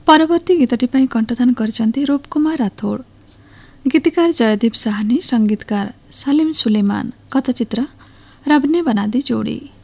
परवर्ती गीतटी ପାଇଁ कंठदान କରିଛନ୍ତି रूप कुमार राठौड़। गीतकार जयदीप साहनी, संगीतकार सलीम सुलेमान, कथाचित्र रब ने बना दी जोड़ी।